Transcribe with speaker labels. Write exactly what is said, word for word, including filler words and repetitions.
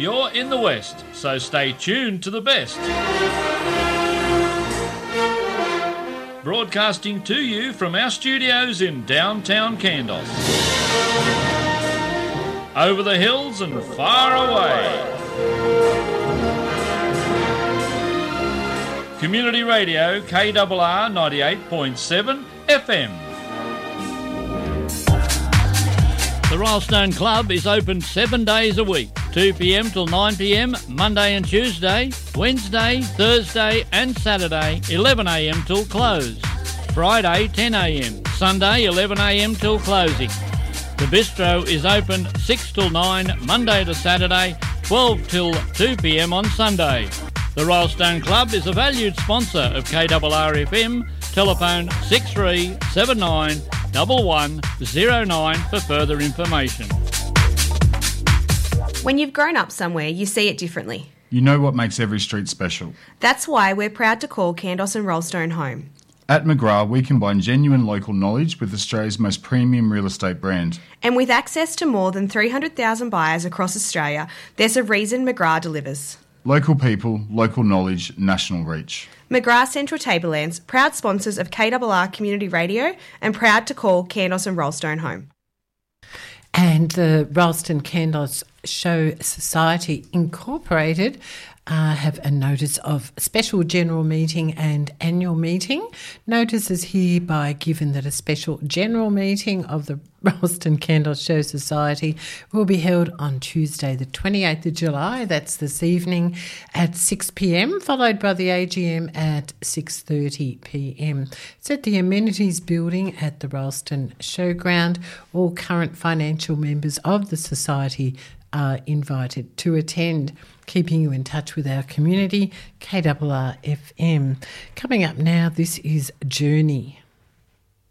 Speaker 1: you're in the West, so stay tuned to the best. Broadcasting to you from our studios in downtown Kandos. Over the hills and far away. Community Radio K R R ninety-eight point seven F M. The Royalstone Club is open seven days a week, two p m till nine p m, Monday and Tuesday, Wednesday, Thursday and Saturday, eleven a m till close, Friday, ten a m, Sunday, eleven a m till closing. The bistro is open six till nine, Monday to Saturday, twelve till two p m on Sunday. The Royalstone Club is a valued sponsor of K R R F M. Telephone six three seven nine one one zero nine for further information.
Speaker 2: When you've grown up somewhere, you see it differently.
Speaker 3: You know what makes every street special.
Speaker 2: That's why we're proud to call Kandos and Royalstone home.
Speaker 3: At McGrath, we combine genuine local knowledge with Australia's most premium real estate brand.
Speaker 2: And with access to more than three hundred thousand buyers across Australia, there's a reason McGrath delivers.
Speaker 3: Local people, local knowledge, national reach.
Speaker 2: McGrath Central Tablelands, proud sponsors of K R R Community Radio and proud to call Kandos and Royalstone home.
Speaker 4: And the Royalstone Kandos Show Society Incorporated uh, have a notice of special general meeting and annual meeting. Notice is hereby given that a special general meeting of the Royalstone Kandos Show Society will be held on Tuesday the twenty-eighth of July, that's this evening, at six p m, followed by the A G M at six thirty p m. It's at the Amenities Building at the Royalstone Showground. All current financial members of the Society are invited to attend. Keeping you in touch with our community, K R R F M. Coming up now, this is Journey.